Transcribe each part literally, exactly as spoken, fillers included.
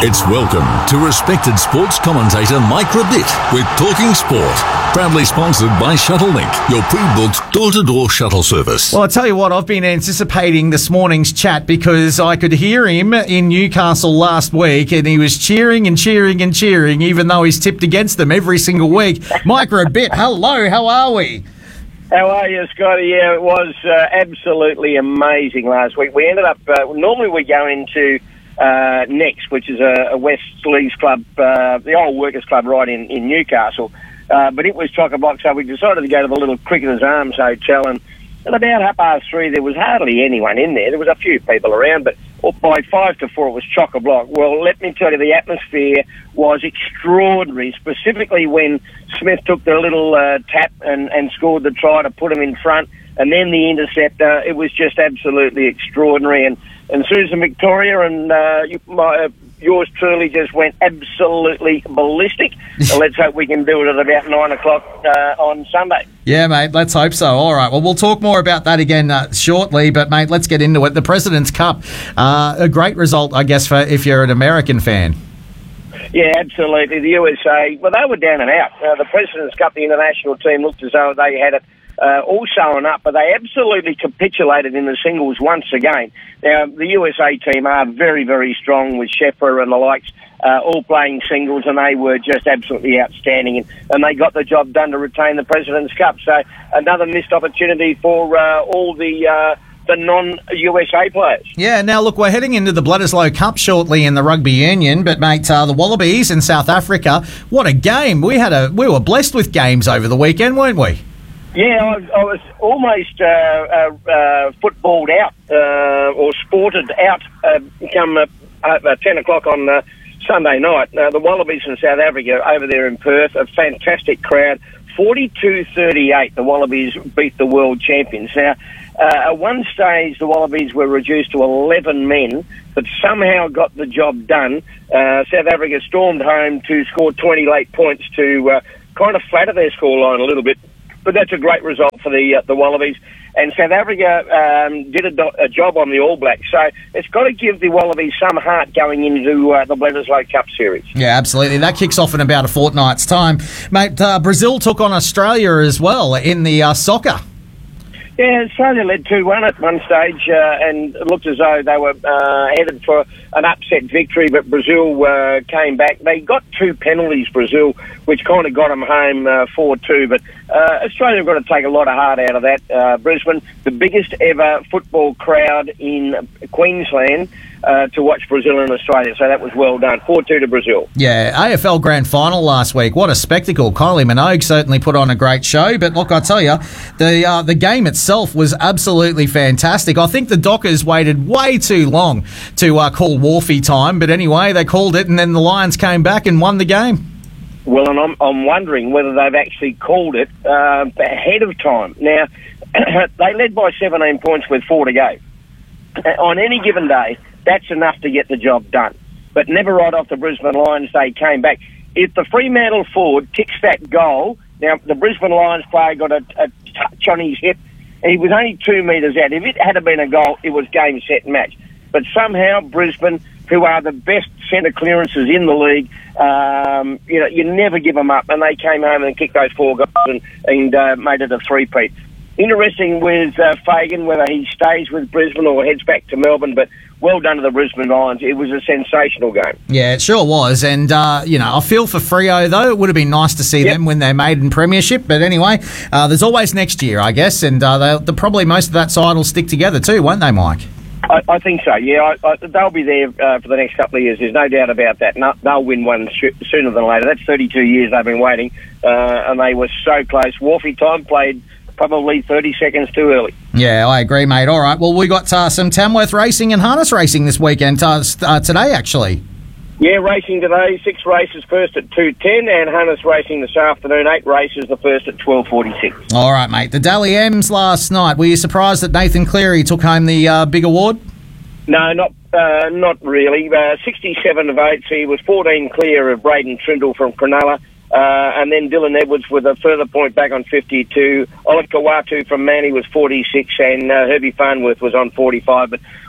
It's welcome to respected sports commentator Mike Rabitt with Talking Sport. Proudly sponsored by Shuttlelink, your pre-booked door-to-door shuttle service. Well, I tell you what, I've been anticipating this morning's chat because I could hear him in Newcastle last week and he was cheering and cheering and cheering even though he's tipped against them every single week. Mike Rabitt, hello, how are we? How are you, Scotty? Yeah, it was uh, absolutely amazing last week. We ended up, uh, normally we go into uh, Next, which is a, a West Leagues club, uh, the old workers club right in, in Newcastle. Uh, but it was chock-a-block, so we decided to go to the little Cricketers Arms Hotel, and at about half past three, there was hardly anyone in there. There was a few people around, but by five to four, it was chock-a-block. Well, let me tell you, the atmosphere was extraordinary, specifically when Smith took the little uh, tap and, and scored the try to put him in front, and then the interceptor. It was just absolutely extraordinary. And, and Susan Victoria and uh, you, my, uh, yours truly just went absolutely ballistic. So let's hope we can do it at about nine o'clock uh, on Sunday. Yeah, mate, let's hope so. All right, well, we'll talk more about that again uh, shortly, but, mate, let's get into it. The President's Cup, uh, a great result, I guess, for if you're an American fan. Yeah, absolutely. The U S A, well, they were down and out. Uh, the President's Cup, the international team, looked as though they had it uh, all sewn up, but they absolutely capitulated in the singles once again. Now, the U S A team are very, very strong with Scheffler and the likes, uh, all playing singles, and they were just absolutely outstanding, and, and they got the job done to retain the President's Cup. So another missed opportunity for uh, all the... Uh, the non-U S A players. Yeah, now look, we're heading into the Bledisloe Cup shortly in the rugby union, but mate, uh, the Wallabies in South Africa, what a game. We had a we were blessed with games over the weekend, weren't we? Yeah, I, I was almost uh, uh, uh, footballed out uh, or sported out uh, come uh, uh, ten o'clock on uh, Sunday night. Uh, the Wallabies in South Africa over there in Perth, a fantastic crowd. forty-two thirty-eight, the Wallabies beat the world champions. Now, uh, at one stage, the Wallabies were reduced to eleven men, but somehow got the job done. Uh, South Africa stormed home to score twenty late points to uh, kind of flatter their scoreline a little bit. But that's a great result for the uh, the Wallabies. And South Africa um, did a, do- a job on the All Blacks. So it's got to give the Wallabies some heart going into uh, the Bledisloe Cup series. Yeah, absolutely. That kicks off in about a fortnight's time. Mate, uh, Brazil took on Australia as well in the uh, soccer. Yeah, Australia led two one at one stage uh, and it looked as though they were uh, headed for an upset victory, but Brazil uh, came back. They got two penalties, Brazil, which kind of got them home uh, four two, but uh, Australia have got to take a lot of heart out of that. Uh, Brisbane, the biggest ever football crowd in Queensland uh, to watch Brazil and Australia, so that was well done. four two to Brazil. Yeah, A F L Grand Final last week. What a spectacle. Kylie Minogue certainly put on a great show, but look, I tell you, the uh, the game itself was absolutely fantastic. I think the Dockers waited way too long to uh, call Wharfie time, but anyway, they called it, and then the Lions came back and won the game. Well, and I'm, I'm wondering whether they've actually called it uh, ahead of time. Now, they led by seventeen points with four to go. On any given day, that's enough to get the job done. But never right off the Brisbane Lions, they came back. If the Fremantle forward kicks that goal, now the Brisbane Lions player got a, a touch on his hip, and he was only two metres out. If it had been a goal, it was game, set, match. But somehow Brisbane, who are the best centre clearances in the league, um, you know, you never give them up, and they came home and kicked those four goals and, and uh, made it a three-peat. Interesting with uh, Fagan, whether he stays with Brisbane or heads back to Melbourne, but well done to the Brisbane Lions. It was a sensational game. Yeah, it sure was. And, uh, you know, I feel for Freo, though. It would have been nice to see yep. them win their maiden premiership. But anyway, uh, there's always next year, I guess. And uh, they'll, probably most of that side will stick together too, won't they, Mike? I, I think so, yeah. I, I, they'll be there uh, for the next couple of years. There's no doubt about that. No, they'll win one sh- sooner than later. That's thirty-two years they've been waiting, uh, and they were so close. Wharfie time played probably thirty seconds too early. Yeah, I agree, mate. All right, well, we got uh, some Tamworth racing and harness racing this weekend, uh, uh, today, actually. Yeah, racing today, six races, first at two ten, and harness racing this afternoon, eight races, the first at twelve forty-six. All right, mate. The Dally M's last night, were you surprised that Nathan Cleary took home the uh, big award? No, not uh, not really. Uh, sixty-seven votes. He was fourteen clear of Braden Trindle from Cronulla. Uh, and then Dylan Edwards with a further point back on fifty-two. Olive Kawatu from Manly was forty-six, and uh, Herbie Farnworth was on forty-five. But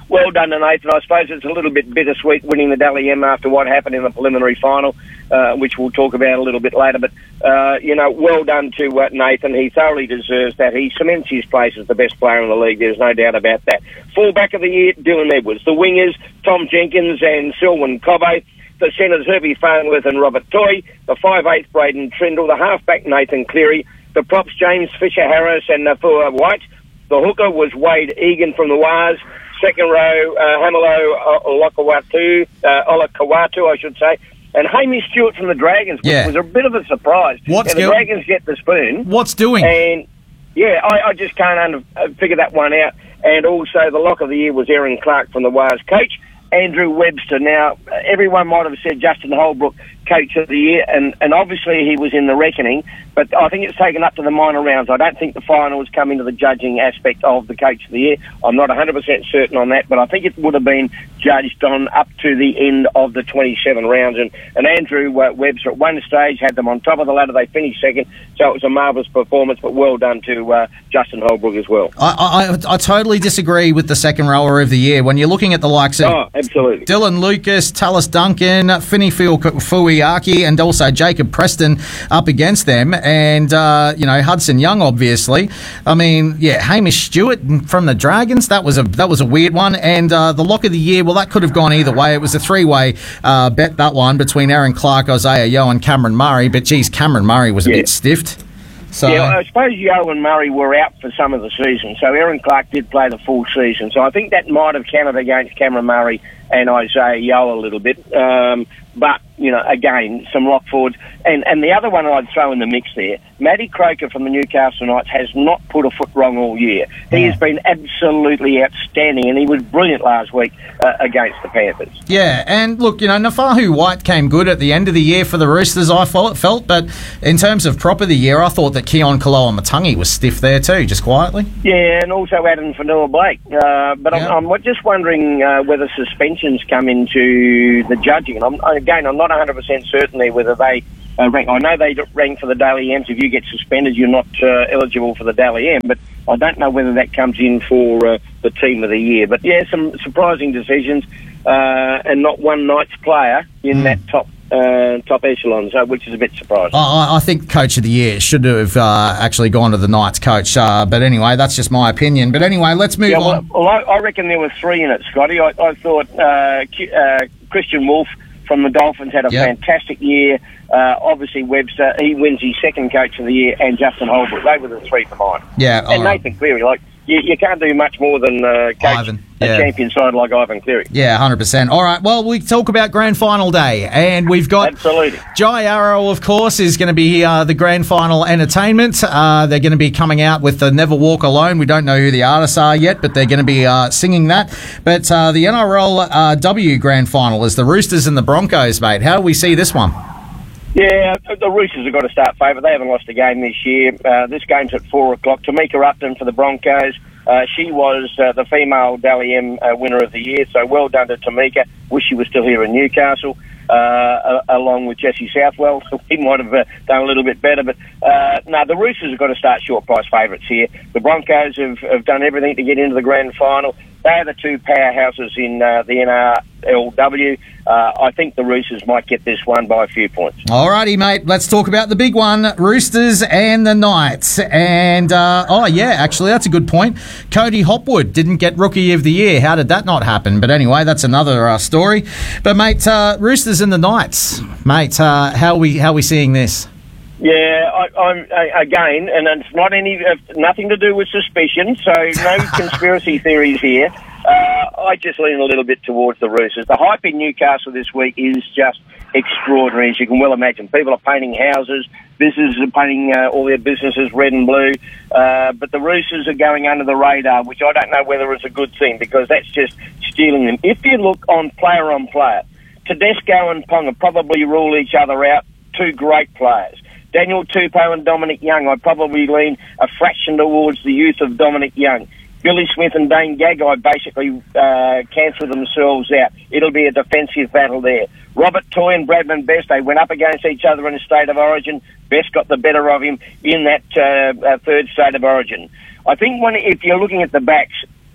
well done to Nathan. I suppose it's a little bit bittersweet winning the Dally M after what happened in the preliminary final, uh, which we'll talk about a little bit later. But, uh, you know, well done to uh, Nathan. He thoroughly deserves that. He cements his place as the best player in the league. There's no doubt about that. Fullback of the year, Dylan Edwards. The wingers, Tom Jenkins and Selwyn Cobbo. The centres, Herbie Farnworth and Robert Toy. The five eighth, Braden Trindle. The halfback, Nathan Cleary. The props, James Fisher-Harris and Nafua White. The hooker was Wade Egan from the Wars. Second row, uh, Hamilo Olakawatu, uh, Olakawatu, I should say. And Hamish Stewart from the Dragons, which Yeah. was a bit of a surprise. What's and the go- Dragons get the spoon. What's doing? And, yeah, I, I just can't under, uh, figure that one out. And also the lock of the year was Aaron Clark from the Wars coach. Andrew Webster. Now, everyone might have said Justin Holbrook coach of the year, and, and obviously he was in the reckoning, but I think it's taken up to the minor rounds. I don't think the finals come into the judging aspect of the coach of the year. I'm not one hundred percent certain on that, but I think it would have been judged on up to the end of the twenty-seven rounds, and, and Andrew uh, Webster at one stage had them on top of the ladder. They finished second, so it was a marvellous performance, but well done to uh, Justin Holbrook as well. I, I, I totally disagree with the second rower of the year. When you're looking at the likes of Oh, absolutely. Dylan Lucas, Tallis Duncan, Finney Fuiaki, and also Jacob Preston up against them, and uh, you know, Hudson Young, obviously. I mean, yeah, Hamish Stewart from the Dragons. That was a that was a weird one, and uh, the lock of the year. Well, that could have gone either way. It was a three-way uh, bet, that one, between Aaron Clark, Isaiah Yeo, and Cameron Murray. But geez, Cameron Murray was a Yeah. bit stiffed. So, yeah, I suppose Yeo and Murray were out for some of the season, so Aaron Clark did play the full season. So I think that might have counted against Cameron Murray and Isaiah Yeo a little bit. Um, but, you know, again, some lock forwards. And, and the other one I'd throw in the mix there, Matty Croker from the Newcastle Knights has not put a foot wrong all year. He Yeah. has been absolutely outstanding, and he was brilliant last week uh, against the Panthers. yeah, and look, you know, Nafahu White came good at the end of the year for the Roosters, I felt, felt but in terms of prop of the year, I thought that Keon Kaloa-Matangi was stiff there too, just quietly. Yeah, and also Adam Fanua Blake. Uh, but Yeah. I'm, I'm just wondering uh, whether suspensions come into the judging. And I'm, again, I'm not one hundred percent certain there whether they uh, rank. I know they rank for the Dally M's. If you get suspended, you're not uh, eligible for the Dally M. But I don't know whether that comes in for uh, the team of the year. But yeah, some surprising decisions, uh, and not one Knights player in Mm. that top uh, top echelon, so, which is a bit surprising. I, I think Coach of the Year should have uh, actually gone to the Knights coach. Uh, but anyway, that's just my opinion. But anyway, let's move Yeah, well, on. well I, I reckon there were three in it, Scotty. I, I thought uh, Q- uh, Christian Wolf from the Dolphins had a Yep. fantastic year. Uh, obviously, Webster, he wins his second Coach of the Year, and Justin Holbrook. They were the three for mine. Yeah, And all right. Nathan Cleary, like, you, you can't do much more than uh, coach Ivan, a yeah. champion side like Ivan Cleary. Yeah, one hundred percent. All right, well, we talk about grand final day, and we've got Absolutely. Jai Arrow, of course, is going to be uh, the grand final entertainment. Uh, they're going to be coming out with the Never Walk Alone. We don't know who the artists are yet, but they're going to be uh, singing that. But uh, the N R L uh, W grand final is the Roosters and the Broncos, mate. How do we see this one? Yeah, the Roosters have got to start favourite. They haven't lost a game this year. Uh, this game's at four o'clock. Tamika Upton for the Broncos. Uh, she was uh, the female Dally M uh, winner of the year, so well done to Tamika. Wish she was still here in Newcastle, uh, along with Jesse Southwell. So he might have uh, done a little bit better. But uh, no, the Roosters have got to start short price favourites here. The Broncos have, have done everything to get into the grand final. They are the two powerhouses in uh, the N R L W. Uh, I think the Roosters might get this one by a few points. All righty, mate. Let's talk about the big one, Roosters and the Knights. And, uh, oh, yeah, actually, that's a good point. Cody Hopwood didn't get Rookie of the Year. How did that not happen? But anyway, that's another uh, story. But, mate, uh, Roosters and the Knights. Mate, uh, how are we, how are we seeing this? Yeah, I, I'm I, again, and it's not any uh, nothing to do with suspicion, so no conspiracy theories here. Uh, I just lean a little bit towards the Roosters. The hype in Newcastle this week is just extraordinary, as you can well imagine. People are painting houses, businesses are painting uh, all their businesses red and blue, uh, but the Roosters are going under the radar, which I don't know whether it's a good thing, because that's just stealing them. If you look on player on player, Tedesco and Ponga probably rule each other out. Two great players. Daniel Tupou and Dominic Young, I'd probably lean a fraction towards the youth of Dominic Young. Billy Smith and Dane Gagai basically uh, cancel themselves out. It'll be a defensive battle there. Robert Toy and Bradman Best, they went up against each other in a state of origin. Best got the better of him in that uh, uh, third state of origin. I think when if you're looking at the backs,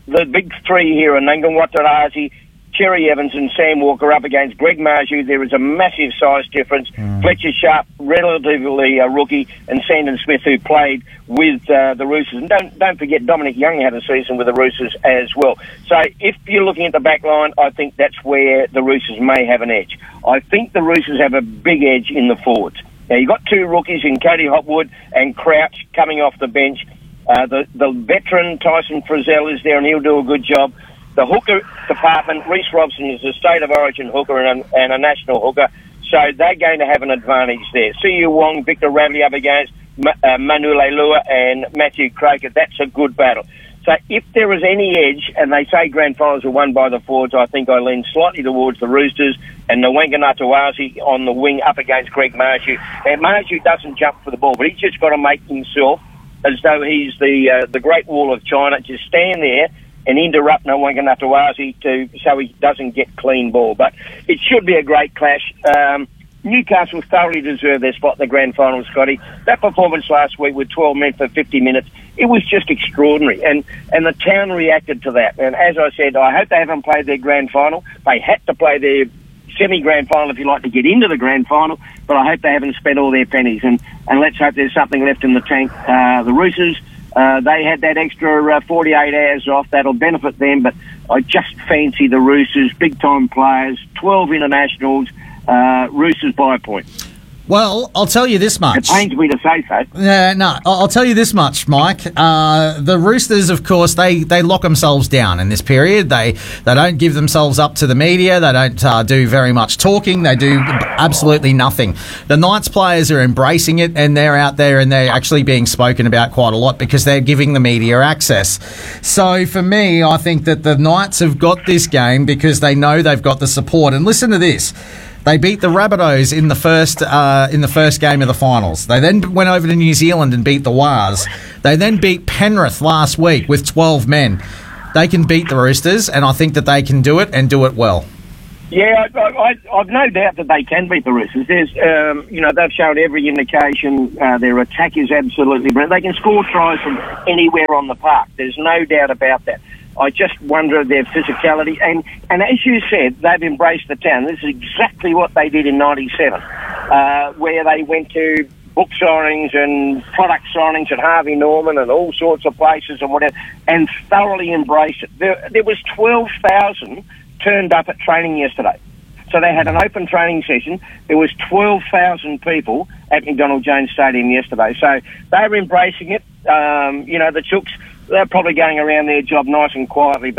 the big three here are Nangan Watarazi, Cherry Evans and Sam Walker up against Greg Marju. There is a massive size difference. Mm. Fletcher Sharp, relatively a rookie, and Sandon Smith, who played with uh, the Roosters. And don't don't forget, Dominic Young had a season with the Roosters as well. So if you're looking at the back line, I think that's where the Roosters may have an edge. I think the Roosters have a big edge in the forwards. Now, you've got two rookies in Cody Hopwood and Crouch coming off the bench. Uh, the, the veteran Tyson Frizzell is there, and he'll do a good job. The hooker department, Reece Robson is a state of origin hooker and a, and a national hooker, so they're going to have an advantage there. Siu Wong, Victor Radley up against uh, Manu Leilua and Matthew Croker. That's a good battle. So if there is any edge, and they say grand finals are won by the forwards, I think I lean slightly towards the Roosters and Nwanga Ngatawazi on the wing up against Greg Marju. And Marju doesn't jump for the ball, but he's just got to make himself as though he's the uh, the Great Wall of China, just stand there and interrupt Nwanga Ngatawazi to so he doesn't get clean ball. But it should be a great clash. Um, Newcastle thoroughly deserve their spot in the grand final, Scotty. That performance last week with twelve men for fifty minutes, it was just extraordinary. And, and the town reacted to that. And as I said, I hope they haven't played their grand final. They had to play their semi-grand final, if you like, to get into the grand final. But I hope they haven't spent all their pennies. And, and let's hope there's something left in the tank. Uh, the Roosters, Uh, they had that extra uh, forty-eight hours off. That'll benefit them, but I just fancy the Roosters, big-time players, twelve internationals, uh, Roosters by a point. Well, I'll tell you this much. It pains me to say so. Yeah, no, I'll tell you this much, Mike. Uh, the Roosters, of course, they, they lock themselves down in this period. They they don't give themselves up to the media. They don't uh, do very much talking. They do absolutely nothing. The Knights players are embracing it, and they're out there and they're actually being spoken about quite a lot because they're giving the media access. So for me, I think that the Knights have got this game because they know they've got the support. And listen to this. They beat the Rabbitohs in the first uh, in the first game of the finals. They then went over to New Zealand and beat the Wars. They then beat Penrith last week with twelve men. They can beat the Roosters, and I think that they can do it and do it well. Yeah, I, I, I've no doubt that they can beat the Roosters. There's, um, you know, they've shown every indication. Uh, their attack is absolutely brilliant. They can score tries from anywhere on the park. There's no doubt about that. I just wonder their physicality. And, and as you said, they've embraced the town. This is exactly what they did in ninety-seven, uh, where they went to book signings and product signings at Harvey Norman and all sorts of places and whatever, and thoroughly embraced it. There, there was twelve thousand turned up at training yesterday. So they had an open training session. There was twelve thousand people at McDonald Jones Stadium yesterday. So they were embracing it. Um, you know, the Chooks, they're probably going around their job nice and quietly.